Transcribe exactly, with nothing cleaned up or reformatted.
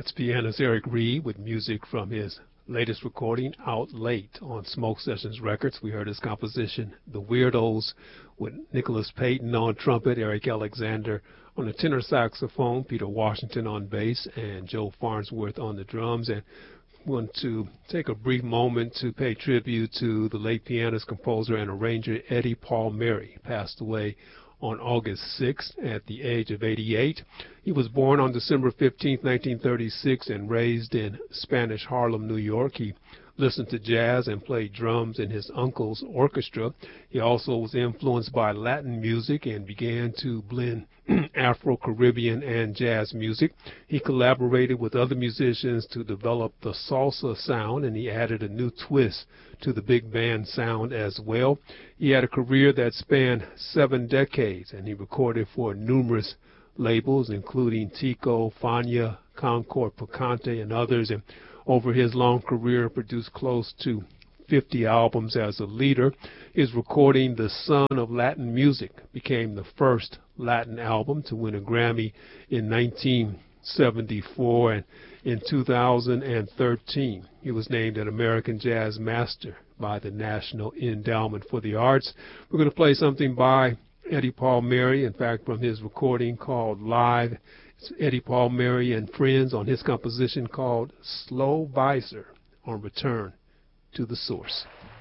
That's pianist Eric Reed with music from his latest recording, Out Late, on Smoke Sessions Records. We heard his composition, The Weirdos, with Nicholas Payton on trumpet, Eric Alexander on the tenor saxophone, Peter Washington on bass, and Joe Farnsworth on the drums. And want to take a brief moment to pay tribute to the late pianist, composer, and arranger Eddie Palmieri. Passed away on August sixth at the age of eighty-eight. He was born on December fifteenth, nineteen thirty-six, and raised in Spanish Harlem, New York. He listened to jazz and played drums in his uncle's orchestra. He also was influenced by Latin music and began to blend Afro-Caribbean and jazz music. He collaborated with other musicians to develop the salsa sound, and he added a new twist to the big band sound as well. He had a career that spanned seven decades, and he recorded for numerous labels, including Tico, Fania, Concord Picante, and others. And over his long career, produced close to fifty albums as a leader. His recording, The Son of Latin Music, became the first Latin album to win a Grammy in nineteen seventy-four, and in two thousand thirteen, he was named an American Jazz Master by the National Endowment for the Arts. We're going to play something by Eddie Palmieri, in fact, from his recording called Live. It's Eddie Palmieri and Friends on his composition called Slow Visor, on Return to the Source.